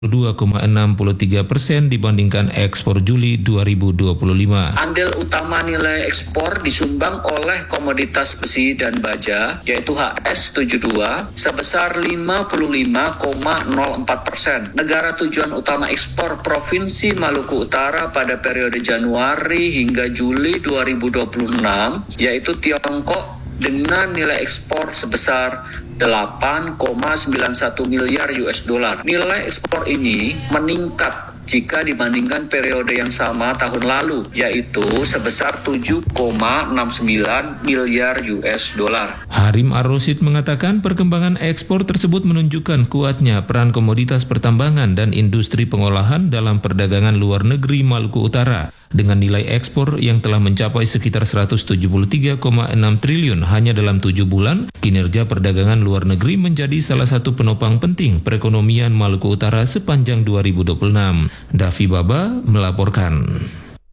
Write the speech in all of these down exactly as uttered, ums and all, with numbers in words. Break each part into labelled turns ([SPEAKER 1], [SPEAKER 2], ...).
[SPEAKER 1] dua koma enam tiga persen dibandingkan ekspor Juli dua ribu dua puluh lima.
[SPEAKER 2] Andil utama nilai ekspor disumbang oleh komoditas besi dan baja, yaitu H S tujuh puluh dua, sebesar lima puluh lima koma nol empat persen. Negara tujuan utama ekspor Provinsi Maluku Utara pada periode Januari hingga Juli dua ribu dua puluh enam, yaitu Tiongkok dengan nilai ekspor sebesar delapan koma sembilan satu miliar U S dollar. Nilai ekspor ini meningkat jika dibandingkan periode yang sama tahun lalu, yaitu sebesar tujuh koma enam sembilan miliar U S dollar.
[SPEAKER 1] Harim Ar-Rosyid mengatakan perkembangan ekspor tersebut menunjukkan kuatnya peran komoditas pertambangan dan industri pengolahan dalam perdagangan luar negeri Maluku Utara. Dengan nilai ekspor yang telah mencapai sekitar seratus tujuh puluh tiga koma enam triliun hanya dalam tujuh bulan, kinerja perdagangan luar negeri menjadi salah satu penopang penting perekonomian Maluku Utara sepanjang dua ribu dua puluh enam. Davi Baba melaporkan.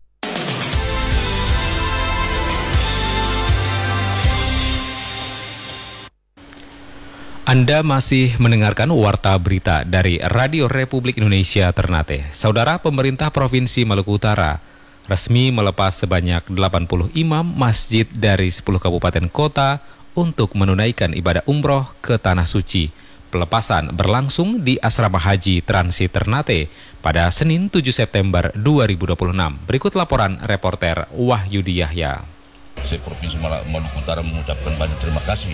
[SPEAKER 3] Anda masih mendengarkan Warta Berita dari Radio Republik Indonesia Ternate. Saudara, pemerintah Provinsi Maluku Utara resmi melepas sebanyak delapan puluh imam masjid dari sepuluh kabupaten kota untuk menunaikan ibadah umroh ke Tanah Suci. Pelepasan berlangsung di Asrama Haji Transit Ternate pada Senin tujuh September dua ribu dua puluh enam. Berikut laporan reporter Wahyudi Yahya.
[SPEAKER 4] Provinsi Maluku Utara mengucapkan banyak terima kasih.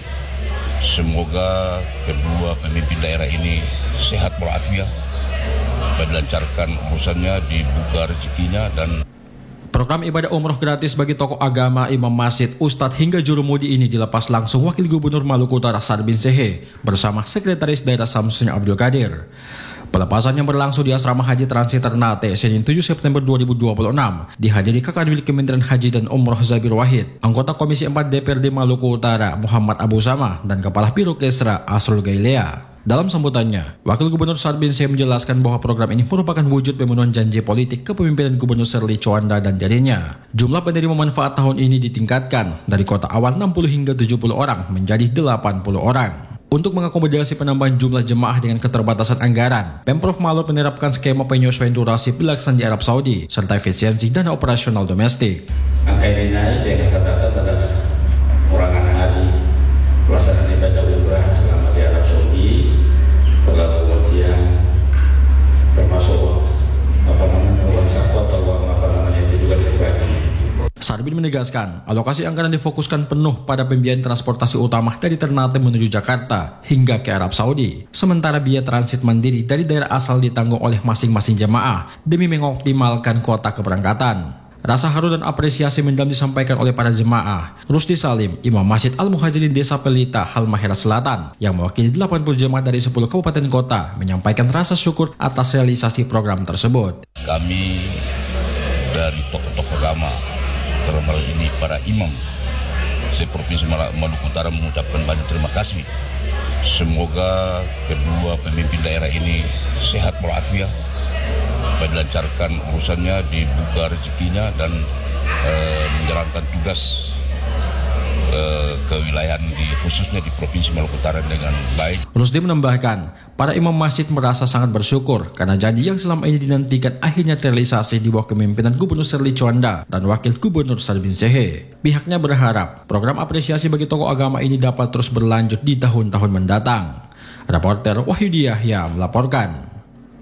[SPEAKER 4] Semoga kedua pemimpin daerah ini sehat walafiat, dilancarkan urusannya, dibuka rezekinya, dan
[SPEAKER 5] program ibadah umroh gratis bagi tokoh agama, imam masjid, ustadz hingga jurumudi ini dilepas langsung Wakil Gubernur Maluku Utara Sarbin Sehe bersama Sekretaris Daerah Samsun Abdul Qadir. Pelepasan yang berlangsung di Asrama Haji Transit Ternate Senin tujuh September dua ribu dua puluh enam dihadiri Kakadwil Kementerian Haji dan Umroh Zabir Wahid, anggota Komisi empat D P R D Maluku Utara Muhammad Abu Sama, dan Kepala Biro Kesra Asrul Gailea. Dalam sambutannya, Wakil Gubernur Sarbin Sehe menjelaskan bahwa program ini merupakan wujud pemenuhan janji politik kepemimpinan Gubernur Serli Chowanda dan dirinya. Jumlah penerima manfaat tahun ini ditingkatkan dari kota awal enam puluh hingga tujuh puluh orang menjadi delapan puluh orang. Untuk mengakomodasi penambahan jumlah jemaah dengan keterbatasan anggaran, Pemprov Malut menerapkan skema penyesuaian durasi pelaksanaan di Arab Saudi serta efisiensi dana operasional domestik.
[SPEAKER 6] Angka ini naik yang kata-kata adalah kurangan hari pelaksanaan ibadah umrah selama di Arab Saudi, lalu kemudian termasuk apa namanya uang saku atau uang apa namanya itu juga dikurangi.
[SPEAKER 5] Sarbin menegaskan, alokasi anggaran difokuskan penuh pada pembiayaan transportasi utama dari Ternate menuju Jakarta hingga ke Arab Saudi. Sementara biaya transit mandiri dari daerah asal ditanggung oleh masing-masing jemaah demi mengoptimalkan kuota keberangkatan. Rasa haru dan apresiasi mendalam disampaikan oleh para jemaah. Rusdi Salim, Imam Masjid Al-Muhajirin Desa Pelita, Halmahera Selatan, yang mewakili delapan puluh jemaah dari sepuluh kabupaten kota, menyampaikan rasa syukur atas realisasi program tersebut.
[SPEAKER 4] Kami dari tokoh-tokoh agama, dalam hal ini para imam se-Provinsi Maluku Utara mengucapkan banyak terima kasih. Semoga kedua pemimpin daerah ini sehat walafiat, dilancarkan urusannya, dibuka rezekinya, dan e, menjalankan tugas e, kewilayahan di khususnya di Provinsi Maluku Utara dengan baik.
[SPEAKER 5] Rusdi menambahkan, para imam masjid merasa sangat bersyukur karena janji yang selama ini dinantikan akhirnya terrealisasi di bawah kepemimpinan Gubernur Serli Chowanda dan Wakil Gubernur Sarbin Sehe. Pihaknya berharap program apresiasi bagi tokoh agama ini dapat terus berlanjut di tahun-tahun mendatang. Reporter Wahyudi Yahya melaporkan.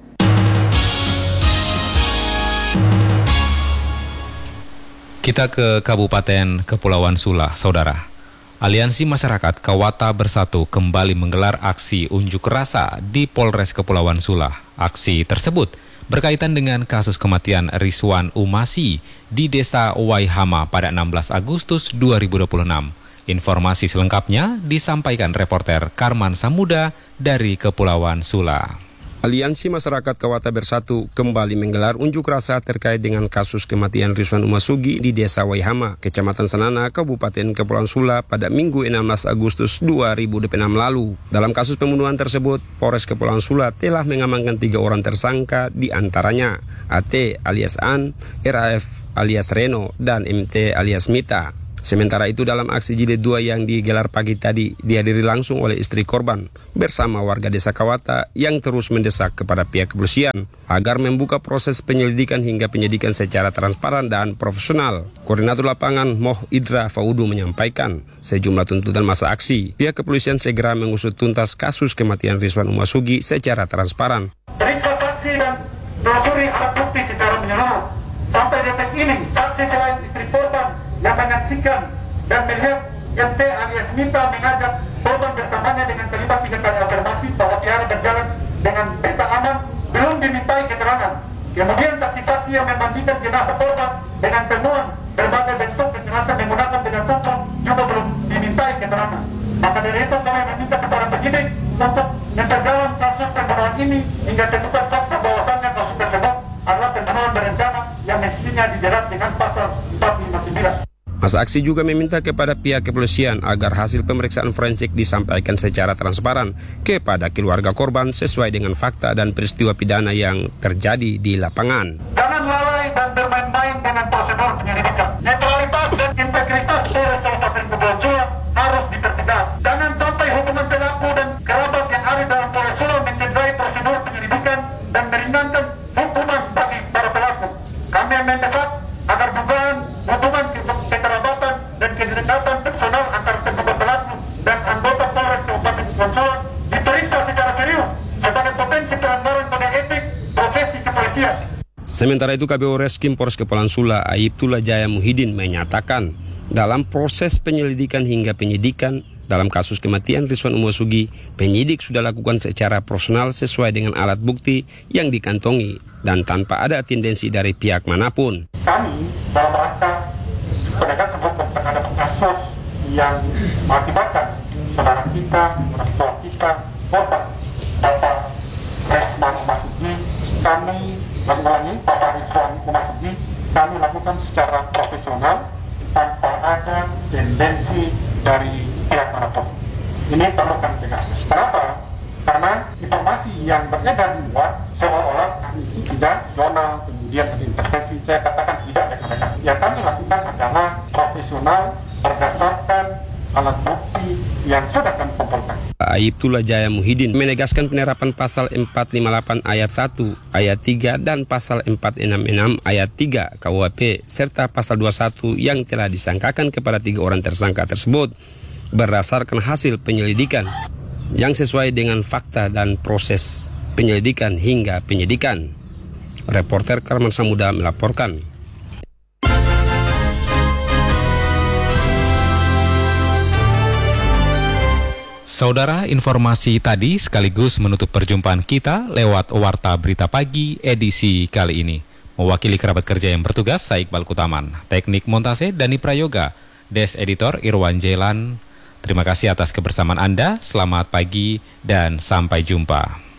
[SPEAKER 3] Kita ke Kabupaten Kepulauan Sula, saudara. Aliansi Masyarakat Kawata Bersatu kembali menggelar aksi unjuk rasa di Polres Kepulauan Sula. Aksi tersebut berkaitan dengan kasus kematian Rizwan Umasi di Desa Waihama pada enam belas Agustus dua ribu dua puluh enam. Informasi selengkapnya disampaikan reporter Karman Samuda dari Kepulauan Sula.
[SPEAKER 7] Aliansi Masyarakat Kawata Bersatu kembali menggelar unjuk rasa terkait dengan kasus kematian Rizwan Umasugi di Desa Waihama, Kecamatan Sanana, Kabupaten Kepulauan Sula pada Minggu enam belas Agustus dua ribu dua puluh enam lalu. Dalam kasus pembunuhan tersebut, Polres Kepulauan Sula telah mengamankan tiga orang tersangka, di antaranya A T alias An, R A F alias Reno, dan M T alias Mita. Sementara itu dalam aksi jilid dua yang digelar pagi tadi dihadiri langsung oleh istri korban bersama warga desa Kawata yang terus mendesak kepada pihak kepolisian agar membuka proses penyelidikan hingga penyidikan secara transparan dan profesional. Koordinator lapangan Moh Idra Faudu menyampaikan sejumlah tuntutan masa aksi. Pihak kepolisian segera mengusut tuntas kasus kematian Rizwan Umasugi secara transparan.
[SPEAKER 8] Periksa saksi dan telusuri alat bukti secara menyeluruh. Sampai detik ini saksi selain istri korban yang menyaksikan dan melihat M T alias Mita mengajak korban bersamanya dengan terlibat tiga kali afirmasi bahwa Tiara berjalan dengan berita aman belum dimintai keterangan. Kemudian saksi-saksi yang memandikan jenazah korban dengan temuan berbagai bentuk kekerasan menggunakan benda tumpul juga belum dimintai keterangan. Maka dari itu kami meminta kepada penyidik untuk memperdalam kasus pembunuhan ini hingga temukan fakta bahwasannya kasus tersebut adalah pembunuhan berencana yang mestinya dijerat dengan pasal empat lima sembilan.
[SPEAKER 7] Masa aksi juga meminta kepada pihak kepolisian agar hasil pemeriksaan forensik disampaikan secara transparan kepada keluarga korban sesuai dengan fakta dan peristiwa pidana yang terjadi di lapangan.
[SPEAKER 8] Jangan lalai dan bermain-main dengan prosedur penyelidikan. Netralitas dan integritas Polres Kabupaten Kepulauan Sula harus dipertegas. Jangan sampai hukuman pelaku dan kerabat yang ada dalam Polres Sula mencederai prosedur penyelidikan dan meringankan hukuman bagi para pelaku. Kami mendesak agar dugaan hukuman kekerabatan dan kedekatan personal antara terduga pelaku dan anggota Polres Kabupaten Kepulauan Sula diperiksa secara serius sebagai potensi pelanggaran kode etik profesi kepolisian.
[SPEAKER 7] Sementara itu K B O Reskim Polres Kepulauan Sula Aibtullah Jaya Muhyiddin menyatakan dalam proses penyelidikan hingga penyidikan dalam kasus kematian Rizwan Umasugi, penyidik sudah lakukan secara profesional sesuai dengan alat bukti yang dikantongi dan tanpa ada tendensi dari pihak manapun.
[SPEAKER 8] Kami dalam rangka penegakan hukum terhadap kasus yang mengakibatkan saudara kita, orang tua kita, korban Bapak Rizwan Umasugi, kami mengulangi Bapak Rizwan Umasugi, kami lakukan secara profesional tanpa ada tendensi dari pihak manapun. Ini perlu kami tegaskan. Kenapa? Karena informasi yang beredar di luar seolah-olah kami itu tidak zonal, kemudian ada intervensi. Saya katakan tidak rekan-rekan. Yang kami lakukan adalah profesional berdasarkan alat bukti yang sudah kami kumpulkan.
[SPEAKER 7] Aibtullah Jaya Muhyiddin menegaskan penerapan pasal empat lima delapan ayat satu, ayat tiga dan pasal empat enam enam ayat tiga K U H P serta pasal dua puluh satu yang telah disangkakan kepada tiga orang tersangka tersebut berdasarkan hasil penyelidikan yang sesuai dengan fakta dan proses penyelidikan hingga penyidikan. Reporter Karman Samuda melaporkan.
[SPEAKER 3] Saudara, informasi tadi sekaligus menutup perjumpaan kita lewat Warta Berita Pagi edisi kali ini. Mewakili kerabat kerja yang bertugas, saya Iqbal Kutaman. Teknik montase Dani Prayoga. Des Editor Irwan Jelan. Terima kasih atas kebersamaan Anda. Selamat pagi dan sampai jumpa.